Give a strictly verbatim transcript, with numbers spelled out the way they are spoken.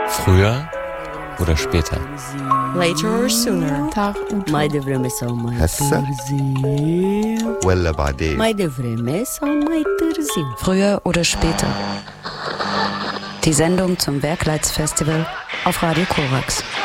Früher oder später? Later or sooner. ما يدفري مسا وما هسه ولا بعدين؟ ما يدفري مسا وما يترزي. Früher oder später. Die Sendung zum Werkleitsfestival auf Radio Korax.